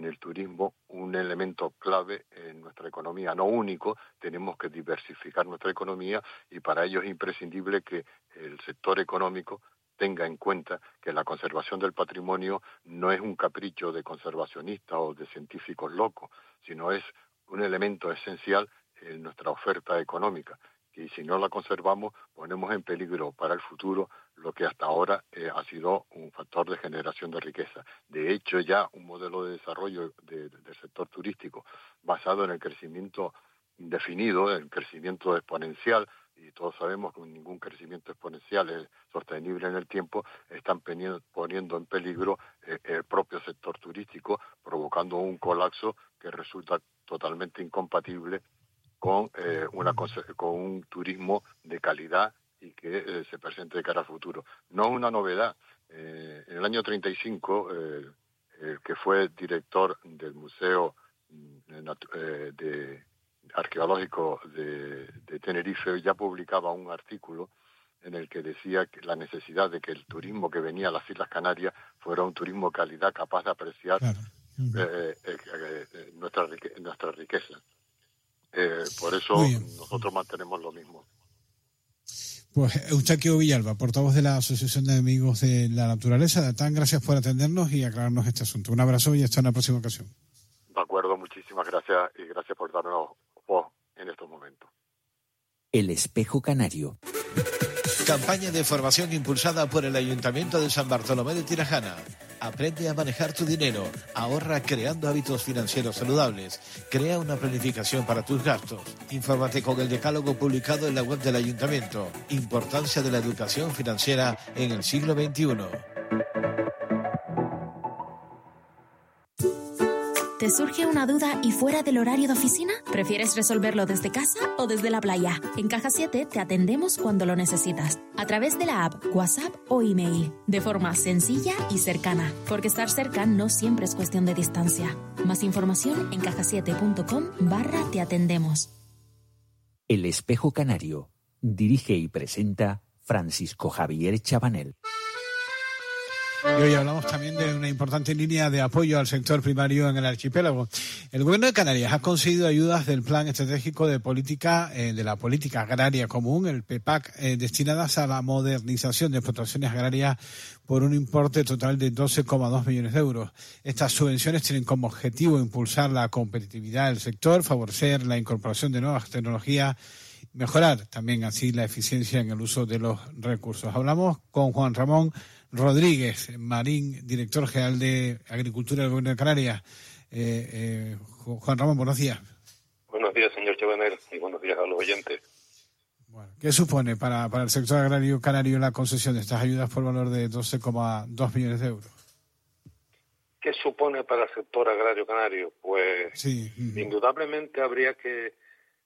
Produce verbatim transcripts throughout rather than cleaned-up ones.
en el turismo un elemento clave en nuestra economía, no único. Tenemos que diversificar nuestra economía y para ello es imprescindible que el sector económico tenga en cuenta que la conservación del patrimonio no es un capricho de conservacionistas o de científicos locos, sino es un elemento esencial en nuestra oferta económica. Y si no la conservamos, ponemos en peligro para el futuro lo que hasta ahora eh, ha sido un factor de generación de riqueza. De hecho, ya un modelo de desarrollo de, de, del sector turístico basado en el crecimiento indefinido, el crecimiento exponencial, y todos sabemos que ningún crecimiento exponencial es sostenible en el tiempo, están poniendo en peligro eh, el propio sector turístico, provocando un colapso que resulta totalmente incompatible con eh, una con un turismo de calidad y que eh, se presente de cara al futuro. No es una novedad. Eh, en el año treinta y cinco, eh, el que fue director del Museo eh, de, Arqueológico de, de Tenerife ya publicaba un artículo en el que decía que la necesidad de que el turismo que venía a las Islas Canarias fuera un turismo de calidad capaz de apreciar claro. eh, eh, eh, nuestra, nuestra riqueza. Eh, por eso nosotros mantenemos lo mismo. Pues Eustaquio Villalba, portavoz de la Asociación de Amigos de la Naturaleza, tan gracias por atendernos y aclararnos este asunto. Un abrazo y hasta una próxima ocasión. De acuerdo, muchísimas gracias y gracias por darnos voz en estos momentos. El Espejo Canario. Campaña de formación impulsada por el Ayuntamiento de San Bartolomé de Tirajana. Aprende a manejar tu dinero, ahorra creando hábitos financieros saludables, crea una planificación para tus gastos. Infórmate con el decálogo publicado en la web del Ayuntamiento. Importancia de la educación financiera en el siglo veintiuno. ¿Te surge una duda y fuera del horario de oficina? ¿Prefieres resolverlo desde casa o desde la playa? En Caja siete te atendemos cuando lo necesitas, a través de la app, WhatsApp o email, de forma sencilla y cercana, porque estar cerca no siempre es cuestión de distancia. Más información en cajasiete.com barra te atendemos. El Espejo Canario. Dirige y presenta Francisco Javier Chabanel. Y hoy hablamos también de una importante línea de apoyo al sector primario en el archipiélago. El Gobierno de Canarias ha conseguido ayudas del Plan Estratégico de Política eh, de la Política Agraria Común, el P E P A C, eh, destinadas a la modernización de explotaciones agrarias por un importe total de doce coma dos millones de euros. Estas subvenciones tienen como objetivo impulsar la competitividad del sector, favorecer la incorporación de nuevas tecnologías, mejorar también así la eficiencia en el uso de los recursos. Hablamos con Juan Ramón Rodríguez Marín, director general de Agricultura del Gobierno de Canarias. Eh, eh, Juan Ramón, buenos días. Buenos días, señor Chabanel, y buenos días a los oyentes. Bueno, ¿qué supone para, para el sector agrario canario la concesión de estas ayudas por valor de doce coma dos millones de euros? ¿Qué supone para el sector agrario canario? Pues sí. Indudablemente habría que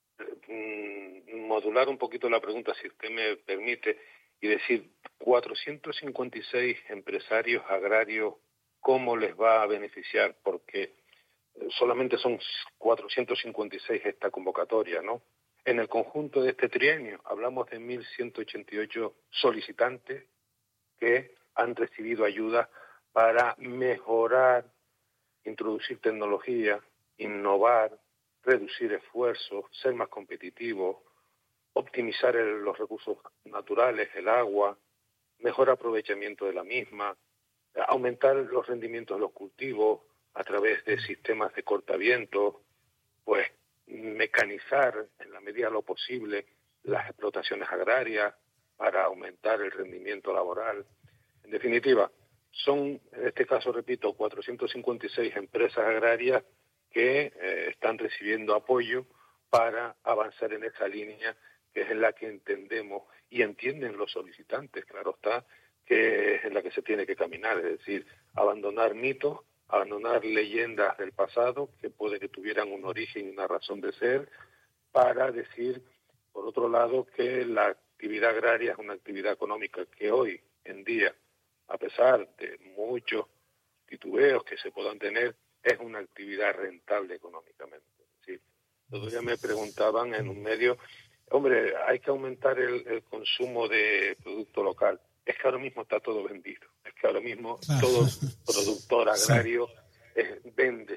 mm, modular un poquito la pregunta, si usted me permite, y decir, cuatrocientos cincuenta y seis empresarios agrarios, ¿cómo les va a beneficiar? Porque solamente son cuatrocientos cincuenta y seis esta convocatoria, ¿no? En el conjunto de este trienio hablamos de mil ciento ochenta y ocho solicitantes que han recibido ayuda para mejorar, introducir tecnología, innovar, reducir esfuerzos, ser más competitivos, optimizar el, los recursos naturales, el agua, mejor aprovechamiento de la misma, aumentar los rendimientos de los cultivos a través de sistemas de cortavientos, pues mecanizar en la medida de lo posible las explotaciones agrarias para aumentar el rendimiento laboral. En definitiva, son, en este caso, repito, cuatrocientas cincuenta y seis empresas agrarias que eh, están recibiendo apoyo para avanzar en esa línea, que es en la que entendemos y entienden los solicitantes, claro está, que es en la que se tiene que caminar, es decir, abandonar mitos, abandonar leyendas del pasado que puede que tuvieran un origen y una razón de ser, para decir, por otro lado, que la actividad agraria es una actividad económica que hoy en día, a pesar de muchos titubeos que se puedan tener, es una actividad rentable económicamente. Es decir, todavía me preguntaban en un medio, hombre, hay que aumentar el, el consumo de producto local. Es que ahora mismo está todo vendido. Es que ahora mismo todo productor agrario es, vende